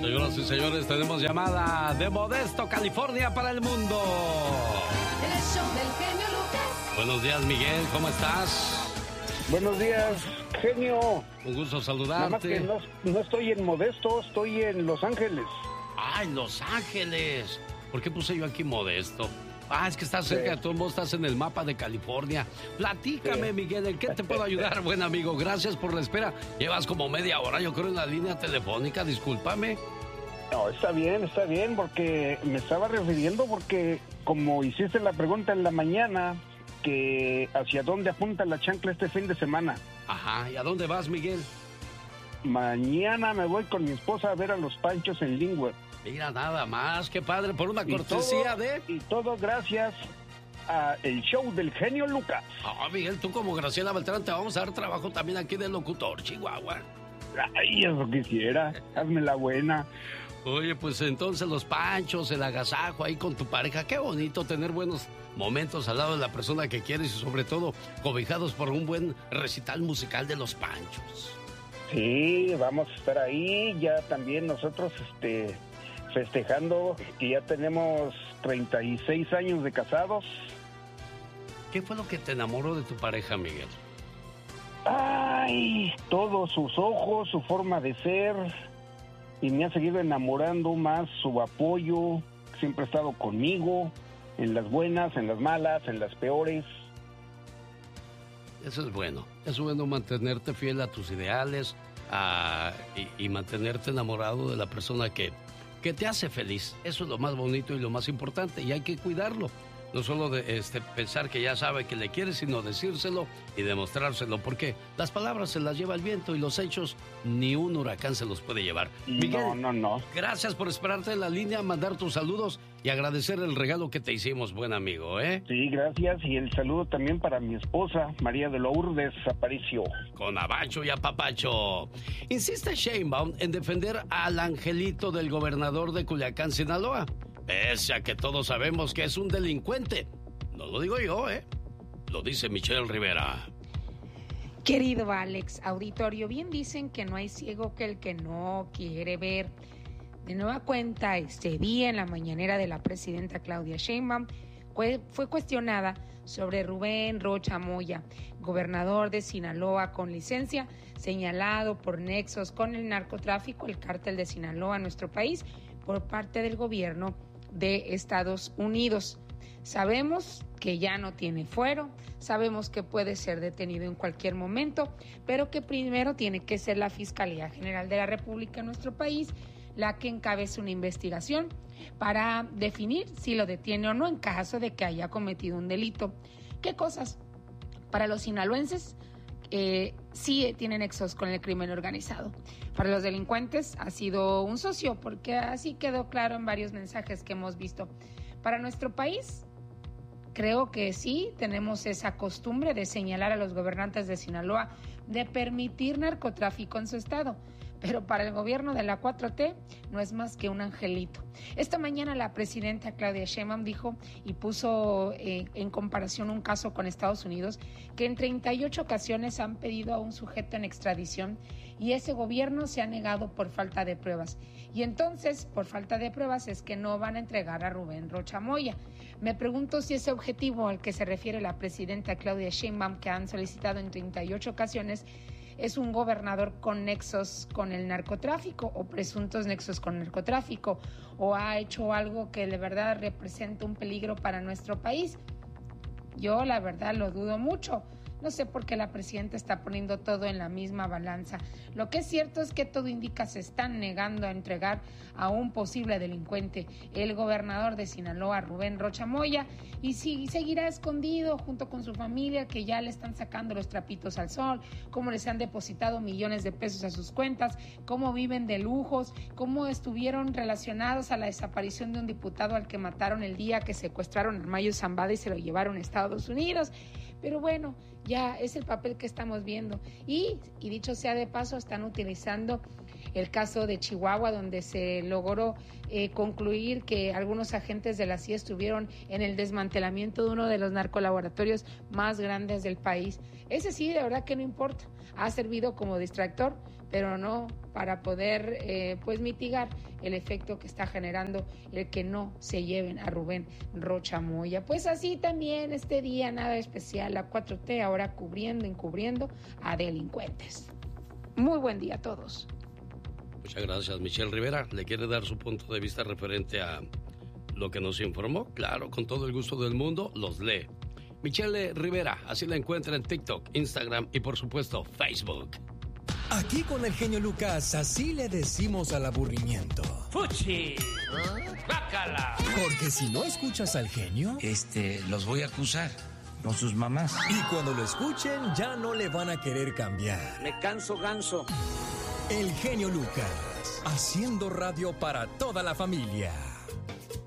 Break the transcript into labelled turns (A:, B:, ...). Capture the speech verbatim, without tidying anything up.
A: Señoras y señores, tenemos llamada de Modesto, California, para el mundo.
B: El show del genio Lucas.
A: Buenos días, Miguel, ¿cómo estás?
C: Buenos días, genio.
A: Un gusto saludarte.
C: Nada más que no, no estoy en Modesto, estoy en Los Ángeles.
A: Ah, en Los Ángeles. ¿Por qué puse yo aquí Modesto? Ah, es que estás cerca, sí. Todo el mundo estás en el mapa de California. Platícame, sí. Miguel, ¿en qué te puedo ayudar, buen amigo? Gracias por la espera. Llevas como media hora, yo creo, en la línea telefónica, discúlpame.
C: No, está bien, está bien, porque me estaba refiriendo porque como hiciste la pregunta en la mañana, que hacia dónde apunta la chancla este fin de semana.
A: Ajá, ¿y a dónde vas, Miguel?
C: Mañana me voy con mi esposa a ver a los Panchos en Lingüe.
A: Mira, nada más, qué padre, por una cortesía
C: todo,
A: de...
C: Y todo gracias a el show del genio Lucas.
A: Ah, Miguel, tú como Graciela Beltrán te vamos a dar trabajo también aquí de locutor, Chihuahua.
C: Ay, eso quisiera, hazme la buena.
A: Oye, pues entonces los Panchos, el agasajo ahí con tu pareja, qué bonito tener buenos momentos al lado de la persona que quieres y sobre todo cobijados por un buen recital musical de los Panchos.
C: Sí, vamos a estar ahí, ya también nosotros, este... festejando que ya tenemos treinta y seis años de casados.
A: ¿Qué fue lo que te enamoró de tu pareja, Miguel?
C: Ay, todos sus ojos, su forma de ser, y me ha seguido enamorando más su apoyo. Siempre ha estado conmigo, en las buenas, en las malas, en las peores.
A: Eso es bueno, es bueno mantenerte fiel a tus ideales a, y, y mantenerte enamorado de la persona que que te hace feliz. Eso es lo más bonito y lo más importante, y hay que cuidarlo. No solo de este, pensar que ya sabe que le quieres, sino decírselo y demostrárselo, porque las palabras se las lleva el viento y los hechos ni un huracán se los puede llevar. Miguel,
C: no, no, no.
A: Gracias por esperarte en la línea, mandar tus saludos y agradecer el regalo que te hicimos, buen amigo, ¿eh?
C: Sí, gracias, y el saludo también para mi esposa, María de Lourdes Aparicio.
A: Con abacho y apapacho. Insiste Sheinbaum en defender al angelito del gobernador de Culiacán, Sinaloa. Pese a que todos sabemos que es un delincuente. No lo digo yo, ¿eh? Lo dice Michelle Rivera.
D: Querido Alex, auditorio, bien dicen que no hay ciego que el que no quiere ver. De nueva cuenta, este día en la mañanera de la presidenta Claudia Sheinbaum fue, fue cuestionada sobre Rubén Rocha Moya, gobernador de Sinaloa con licencia, señalado por nexos con el narcotráfico, el cártel de Sinaloa en nuestro país, por parte del gobierno de Estados Unidos. Sabemos que ya no tiene fuero, sabemos que puede ser detenido en cualquier momento, pero que primero tiene que ser la Fiscalía General de la República en nuestro país la que encabece una investigación para definir si lo detiene o no en caso de que haya cometido un delito. ¿Qué cosas? Para los sinaloenses, eh, sí tienen nexos con el crimen organizado. Para los delincuentes ha sido un socio, porque así quedó claro en varios mensajes que hemos visto. Para nuestro país, creo que sí tenemos esa costumbre de señalar a los gobernantes de Sinaloa, de permitir narcotráfico en su estado. Pero para el gobierno de la cuatro T no es más que un angelito. Esta mañana la presidenta Claudia Sheinbaum dijo y puso eh, en comparación un caso con Estados Unidos, que en treinta y ocho ocasiones han pedido a un sujeto en extradición y ese gobierno se ha negado por falta de pruebas. Y entonces, por falta de pruebas, es que no van a entregar a Rubén Rocha Moya. Me pregunto si ese objetivo al que se refiere la presidenta Claudia Sheinbaum, que han solicitado en treinta y ocho ocasiones, es un gobernador con nexos con el narcotráfico o presuntos nexos con el narcotráfico, o ha hecho algo que de verdad representa un peligro para nuestro país. Yo la verdad lo dudo mucho. No sé por qué la presidenta está poniendo todo en la misma balanza. Lo que es cierto es que todo indica se están negando a entregar a un posible delincuente, el gobernador de Sinaloa, Rubén Rocha Moya, y sí, seguirá escondido junto con su familia, que ya le están sacando los trapitos al sol, cómo les han depositado millones de pesos a sus cuentas, cómo viven de lujos, cómo estuvieron relacionados a la desaparición de un diputado al que mataron el día que secuestraron a Mayo Zambada y se lo llevaron a Estados Unidos. Pero bueno, ya es el papel que estamos viendo. Y, y dicho sea de paso, están utilizando el caso de Chihuahua, donde se logró eh, concluir que algunos agentes de la C I A estuvieron en el desmantelamiento de uno de los narcolaboratorios más grandes del país. Ese sí, de verdad que no importa. Ha servido como distractor pero no para poder eh, pues mitigar el efecto que está generando el que no se lleven a Rubén Rocha Moya. Pues así también este día nada especial, la cuatro T ahora cubriendo, encubriendo a delincuentes. Muy buen día a todos.
A: Muchas gracias. Michelle Rivera, ¿le quiere dar su punto de vista referente a lo que nos informó? Claro, con todo el gusto del mundo, los lee. Michelle Rivera, así la encuentra en TikTok, Instagram y por supuesto Facebook.
E: Aquí con el genio Lucas, así le decimos al aburrimiento.
F: ¡Fuchi! ¡Bácala!
E: Porque si no escuchas al genio,
G: Este, los voy a acusar con sus mamás.
E: y cuando lo escuchen ya no le van a querer cambiar.
F: Me canso ganso.
E: El genio Lucas, haciendo radio para toda la familia.